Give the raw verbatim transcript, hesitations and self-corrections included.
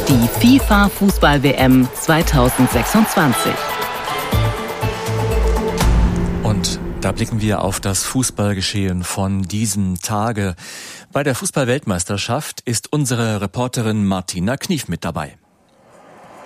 die FIFA-Fußball-W M zweitausendsechsundzwanzig. Und da blicken wir auf das Fußballgeschehen von diesem Tage. Bei der Fußball-Weltmeisterschaft ist unsere Reporterin Martina Knief mit dabei.